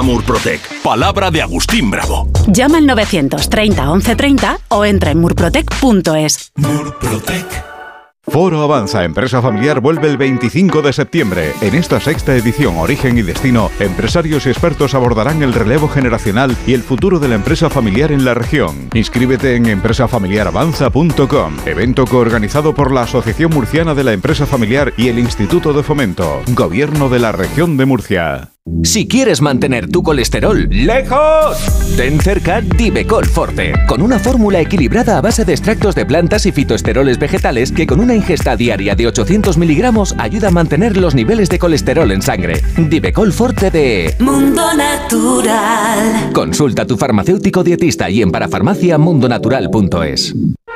Murprotec. Palabra de Agustín Bravo. Llama al 930 1130 o entra en murprotec.es. Murprotec. Foro Avanza Empresa Familiar vuelve el 25 de septiembre. En esta sexta edición Origen y Destino, empresarios y expertos abordarán el relevo generacional y el futuro de la empresa familiar en la región. Inscríbete en empresafamiliaravanza.com. Evento coorganizado por la Asociación Murciana de la Empresa Familiar y el Instituto de Fomento. Gobierno de la Región de Murcia. Si quieres mantener tu colesterol lejos, ten cerca Divecol Forte, con una fórmula equilibrada a base de extractos de plantas y fitoesteroles vegetales que con una ingesta diaria de 800 miligramos ayuda a mantener los niveles de colesterol en sangre. Divecol Forte de Mundo Natural. Consulta a tu farmacéutico dietista y en parafarmacia.mundonatural.es.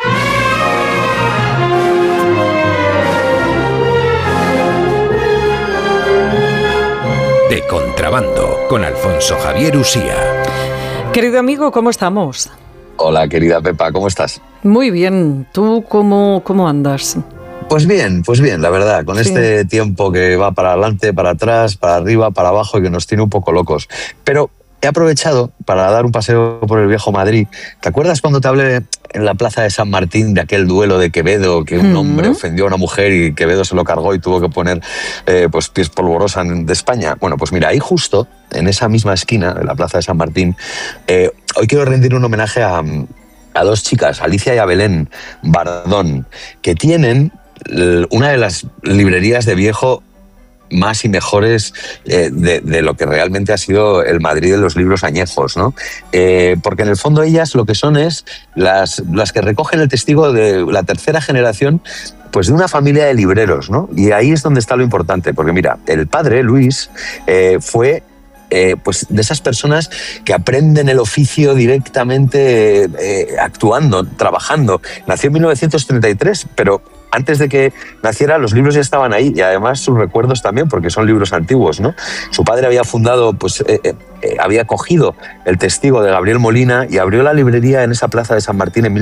De Contrabando, con Alfonso Javier Usía. Querido amigo, ¿cómo estamos? Hola, querida Pepa, ¿cómo estás? Muy bien. ¿Tú cómo andas? Pues bien, la verdad, con este tiempo que va para adelante, para atrás, para arriba, para abajo y que nos tiene un poco locos. Pero he aprovechado para dar un paseo por el viejo Madrid. ¿Te acuerdas cuando te hablé en la plaza de San Martín de aquel duelo de Quevedo, que un hombre ofendió a una mujer y Quevedo se lo cargó y tuvo que poner pues pies polvorosa de España? Bueno, pues mira, ahí justo, en esa misma esquina, en la plaza de San Martín, hoy quiero rendir un homenaje a dos chicas, Alicia y a Belén Bardón, que tienen una de las librerías de viejo más y mejores de lo que realmente ha sido el Madrid de los libros añejos, ¿no? Porque en el fondo ellas lo que son es las que recogen el testigo de la tercera generación, pues de una familia de libreros, ¿no? Y ahí es donde está lo importante, porque mira, el padre, Luis, fue pues de esas personas que aprenden el oficio directamente actuando, trabajando. Nació en 1933, pero antes de que naciera, los libros ya estaban ahí y además sus recuerdos también, porque son libros antiguos, ¿no? Su padre había fundado, había cogido el testigo de Gabriel Molina y abrió la librería en esa plaza de San Martín en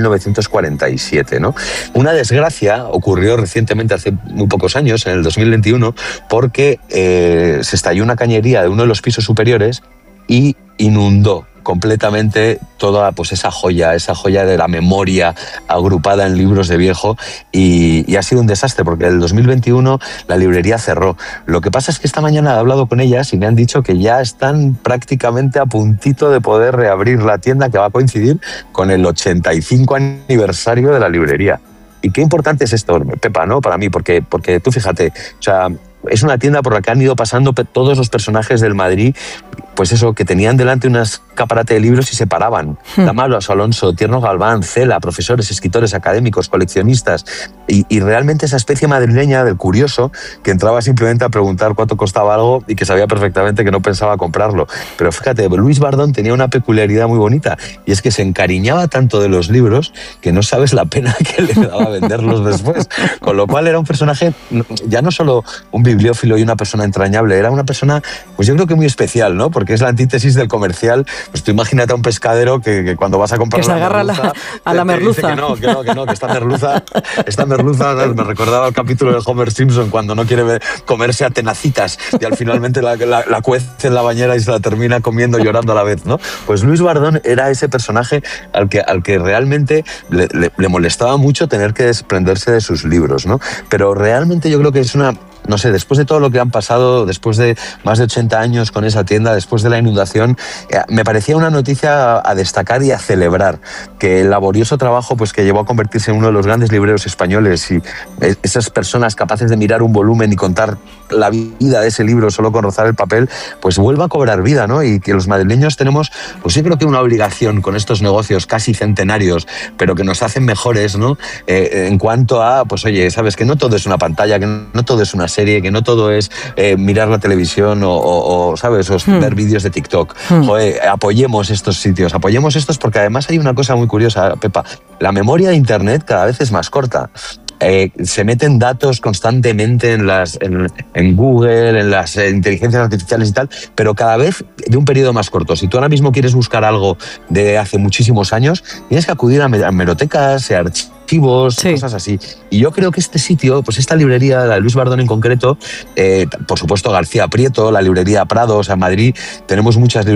1947, ¿no? Una desgracia ocurrió recientemente, hace muy pocos años, en el 2021, porque se estalló una cañería de uno de los pisos superiores y inundó completamente toda pues esa joya de la memoria agrupada en libros de viejo y ha sido un desastre porque en el 2021 la librería cerró. Lo que pasa es que esta mañana he hablado con ellas y me han dicho que ya están prácticamente a puntito de poder reabrir la tienda, que va a coincidir con el 85 aniversario de la librería. Y qué importante es esto, Pepa, ¿no? Para mí, porque tú fíjate, o sea, es una tienda por la que han ido pasando todos los personajes del Madrid, pues eso, que tenían delante un escaparate de libros y se paraban. Damaso Alonso, Tierno Galván, Cela, profesores, escritores, académicos, coleccionistas. Y realmente esa especie madrileña del curioso que entraba simplemente a preguntar cuánto costaba algo y que sabía perfectamente que no pensaba comprarlo. Pero fíjate, Luis Bardón tenía una peculiaridad muy bonita y es que se encariñaba tanto de los libros que no sabes la pena que le daba venderlos después. Con lo cual era un personaje, ya no solo un bibliófilo y una persona entrañable, era una persona, pues yo creo que muy especial, ¿no? Porque es la antítesis del comercial. Pues tú imagínate a un pescadero que cuando vas a comprar que se agarra merluza, a la merluza. Que esta merluza me recordaba el capítulo de Homer Simpson cuando no quiere comerse a tenacitas y al finalmente la cuece en la bañera y se la termina comiendo llorando a la vez, ¿no? Pues Luis Bardón era ese personaje al que realmente le molestaba mucho tener que desprenderse de sus libros, ¿no? Pero realmente yo creo que es una... No sé, después de todo lo que han pasado, después de más de 80 años con esa tienda, después de la inundación, me parecía una noticia a destacar y a celebrar, que el laborioso trabajo pues, que llevó a convertirse en uno de los grandes libreros españoles y esas personas capaces de mirar un volumen y contar la vida de ese libro solo con rozar el papel, pues vuelva a cobrar vida, ¿no? Y que los madrileños tenemos, pues yo creo que una obligación con estos negocios casi centenarios, pero que nos hacen mejores, ¿no? En cuanto a, pues oye, sabes que no todo es una pantalla, que no todo es una serie, que no todo es mirar la televisión o ¿sabes? O ver vídeos de TikTok. Joder, apoyemos estos sitios, apoyemos estos porque además hay una cosa muy curiosa, Pepa. La memoria de Internet cada vez es más corta. Se meten datos constantemente en Google, en las inteligencias artificiales y tal, pero cada vez de un periodo más corto. Si tú ahora mismo quieres buscar algo de hace muchísimos años, tienes que acudir a hemerotecas, a archivos, cosas así. Y yo creo que este sitio, pues esta librería, la de Luis Bardón en concreto, por supuesto García Prieto, la librería Prado, o sea, en Madrid tenemos muchas librerías